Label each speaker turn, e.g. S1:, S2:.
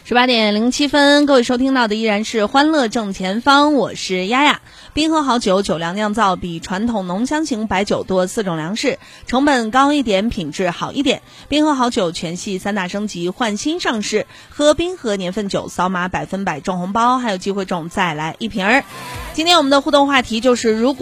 S1: 18:07，各位收听到的依然是欢乐正前方，我是丫丫。滨河好酒，酒粮酿造比传统浓香型白酒多4种粮食，成本高一点，品质好一点。滨河好酒全系3大升级换新上市，喝滨河年份酒扫码100%中红包，还有机会中再来1瓶儿。今天我们的互动话题就是，如果